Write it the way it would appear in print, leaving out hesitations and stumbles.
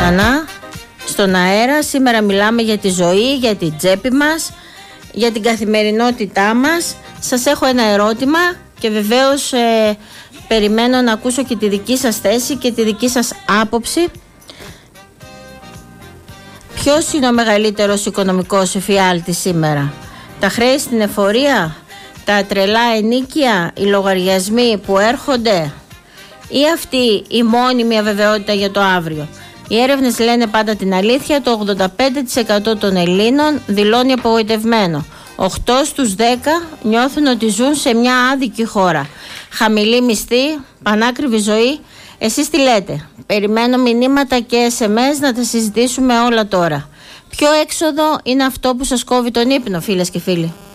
ξανά στον αέρα. Σήμερα μιλάμε για τη ζωή, για την τσέπη μας, για την καθημερινότητά μας. Σας έχω ένα ερώτημα και βεβαίως περιμένω να ακούσω και τη δική σας θέση και τη δική σας άποψη. Ποιος είναι ο μεγαλύτερος οικονομικός εφιάλτης σήμερα? Τα χρέη στην εφορία, τα τρελά ενοίκια, οι λογαριασμοί που έρχονται, ή αυτή η μόνιμη αβεβαιότητα για το αύριο? Οι έρευνες λένε πάντα την αλήθεια. Το 85% των Ελλήνων δηλώνει απογοητευμένο. 8 στους 10 νιώθουν ότι ζουν σε μια άδικη χώρα. Χαμηλή μισθή, πανάκριβη ζωή. Εσείς τι λέτε? Περιμένω μηνύματα και SMS να τα συζητήσουμε όλα τώρα. Ποιο έξοδο είναι αυτό που σας κόβει τον ύπνο, φίλες και φίλοι?